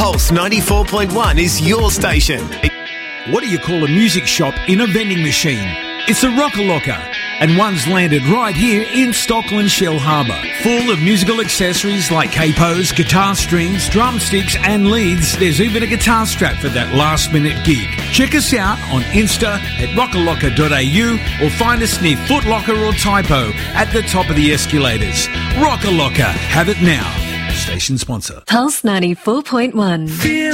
Pulse 94.1 is your station. What do you call a music shop in a vending machine? It's a Rocker Locker, and one's landed right here in Stockland Shell Harbour. Full of musical accessories like capos, guitar strings, drumsticks and leads. There's even a guitar strap for that last minute gig. Check us out on Insta at rockerlocker.au or find us near Foot Locker or Typo at the top of the escalators. Rocker Locker, have it now. Station sponsor. Pulse 94.1.